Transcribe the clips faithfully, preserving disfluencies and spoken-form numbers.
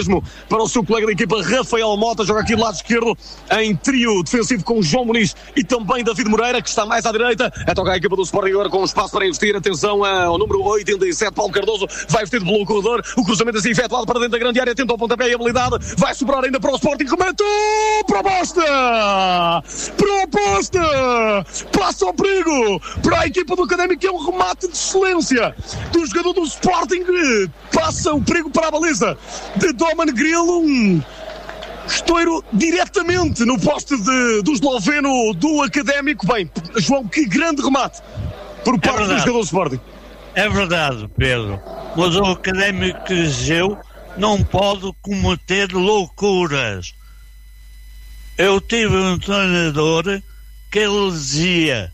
para o seu colega de equipa Rafael Mota, joga aqui do lado esquerdo em trio defensivo com João Muniz e também David Moreira, que está mais à direita. A tocar a equipa do Sporting agora com espaço para investir. Atenção ao número oitenta e sete, Paulo Cardoso, vai vestir pelo corredor, o cruzamento assim efetuado para dentro da grande área, tenta o pontapé e habilidade, vai sobrar ainda para o Sporting, rematou, proposta, proposta, passa ao perigo para a equipa do Académico, que é um remate de excelência do jogador do Sporting, passa o perigo para a baliza de Doman Grill, um estouro diretamente no poste de, do esloveno do Académico. Bem, João, que grande remate por parte é do jogador do Sporting. É verdade, Pedro, mas o Académico de Viseu não pode cometer loucuras. Eu tive um treinador que ele dizia: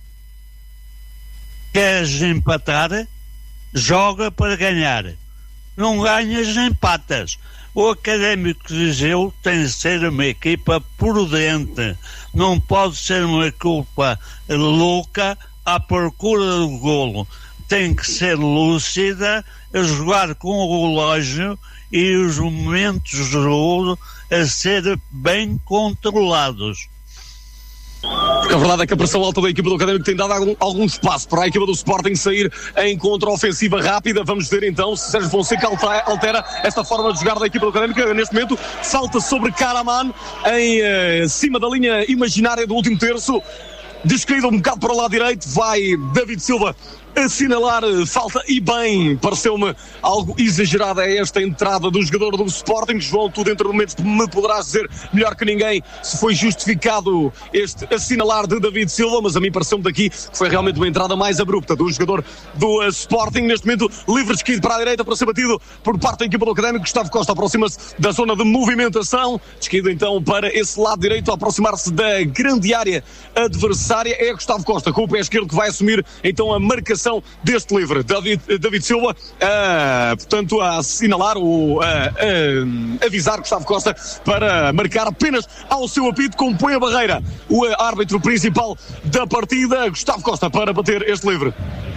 queres empatar? Joga para ganhar. Não ganhas, empatas. O Académico de Viseu tem de ser uma equipa prudente. Não pode ser uma equipa louca à procura do golo. Tem que ser lúcida, a jogar com o relógio e os momentos de jogo a ser bem controlados. A verdade é que a pressão alta da equipa do Académico tem dado algum, algum espaço para a equipa do Sporting sair em contra-ofensiva rápida. Vamos ver então se Sérgio Fonseca altera esta forma de jogar da equipa do Académico. Neste momento, falta sobre Karaman em uh, cima da linha imaginária do último terço. Descaído um bocado para o lado direito, vai David Silva assinalar falta, e bem, pareceu-me algo exagerada esta entrada do jogador do Sporting. João, tu dentro do momento me poderás dizer melhor que ninguém se foi justificado este assinalar de David Silva, mas a mim pareceu-me daqui que foi realmente uma entrada mais abrupta do jogador do uh, Sporting. Neste momento, livre de esquerda para a direita para ser batido por parte da equipa do Académico. Gustavo Costa aproxima-se da zona de movimentação, esquerda então para esse lado direito, a aproximar-se da grande área adversária. É Gustavo Costa com o pé esquerdo que vai assumir então a marcação deste livre. David, David Silva, uh, portanto, a assinalar, o, uh, uh, avisar Gustavo Costa para marcar apenas ao seu apito, compõe a barreira o uh, árbitro principal da partida, Gustavo Costa, para bater este livre.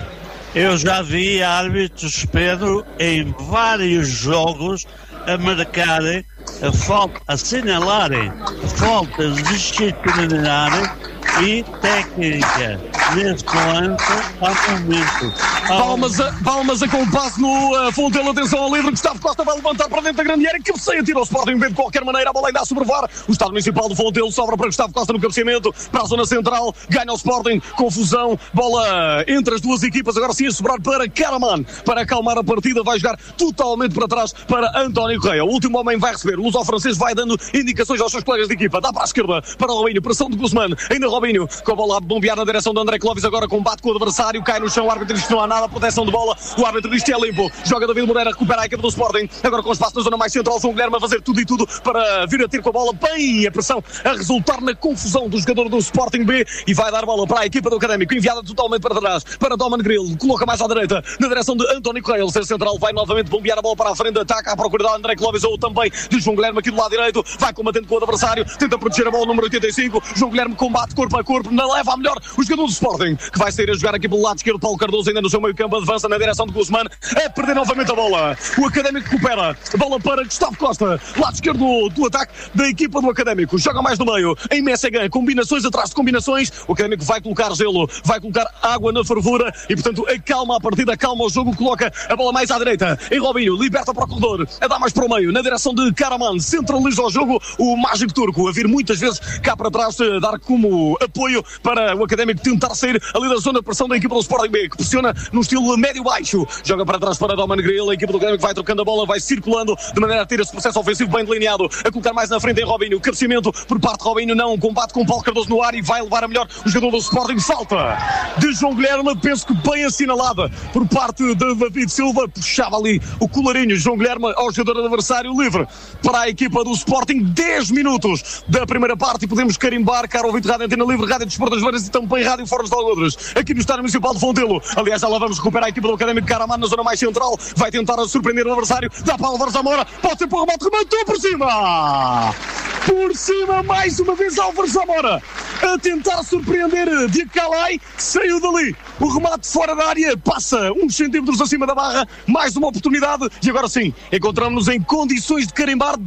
Eu já vi árbitros, Pedro, em vários jogos a marcarem a falta, assinalarem faltas disciplinares e técnica neste lance ao momento. Palmas a, palmas a compasso no uh, Fontelo, atenção ao livre, Gustavo Costa vai levantar para dentro da grande área, cabeceia, tira o Sporting bem de qualquer maneira, a bola ainda a sobrevoar o estado municipal do Fontelo, sobra para Gustavo Costa no cabeceamento, para a zona central, ganha o Sporting, confusão, bola entre as duas equipas, agora sim a sobrar para Karaman, para acalmar a partida, vai jogar totalmente para trás para António Correia, o último homem vai receber, o luso francês vai dando indicações aos seus colegas de equipa, dá para a esquerda, para o Robinho, pressão de Guzmán, ainda Robinho, com a bola a bombear na direção de André Clóvis, agora combate com o adversário, cai no chão, o árbitro diz que não há nada, proteção de bola, o árbitro diz que é limpo, joga David Moreira, recupera a equipa do Sporting, agora com espaço na zona mais central, João Guilherme a fazer tudo e tudo para vir a ter com a bola, bem a pressão a resultar na confusão do jogador do Sporting B, e vai dar bola para a equipa do Académico, enviada totalmente para trás, para Doman Grill, coloca mais à direita, na direção de António Correia, o central vai novamente bombear a bola para a frente, ataca à procura de André Clóvis, ou também de João Guilherme aqui do lado direito, vai combatendo com o adversário, tenta proteger a bola, número oitenta e cinco, João Guilherme combate corpo a corpo, não leva a melhor o jogador do Sporting, que vai sair a jogar aqui pelo lado esquerdo, Paulo Cardoso ainda no seu meio campo, avança na direção de Guzmán, é perder novamente a bola, o Académico recupera, bola para Gustavo Costa, lado esquerdo do, do ataque da equipa do Académico, joga mais no meio, em Messegan, combinações atrás de combinações, o Académico vai colocar gelo, vai colocar água na fervura, e portanto acalma a partida, acalma o jogo, coloca a bola mais à direita, em Robinho, liberta para o corredor, a dar mais para o meio, na direção de Karaman, centraliza o jogo, o mágico turco, a vir muitas vezes cá para trás, dar como apoio para o Académico tentar sair ali da zona de pressão da equipa do Sporting B, que pressiona no estilo médio-baixo, joga para trás para Doman Grill, a equipa do Académico vai trocando a bola, vai circulando de maneira a ter esse processo ofensivo bem delineado, a colocar mais na frente em Robinho, cabeceamento por parte de Robinho, não, combate com Paulo Cardoso no ar e vai levar a melhor o jogador do Sporting, falta de João Guilherme, penso que bem assinalada por parte de David Silva, puxava ali o colarinho, João Guilherme ao jogador adversário, livre para a equipa do Sporting, dez minutos da primeira parte e podemos carimbar, caro ouvinte, Rádio Antena Livre, Rádio Desporto das Varas e também Rádio Foros de Algodres, aqui no Estádio Municipal de Fontelo, aliás já lá vamos recuperar a equipa do Académico Karaman na zona mais central, vai tentar surpreender o adversário, dá para Álvaro Zamora, pode ser para o remate, rematou por cima, por cima mais uma vez Álvaro Zamora, a tentar surpreender Diacalai, saiu dali, o remate fora da área, passa uns centímetros acima da barra, mais uma oportunidade, e agora sim, encontramos-nos em condições de carimbar